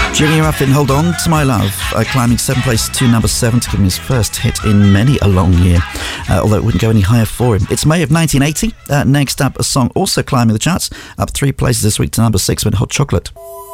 Jimmy Ruffin, Hold On To My Love, climbing 7 places to number 7 to give him his first hit in many a long year, although it wouldn't go any higher for him. It's May of 1980. Next up, a song also climbing the charts, up 3 places this week to number 6 with Hot Chocolate.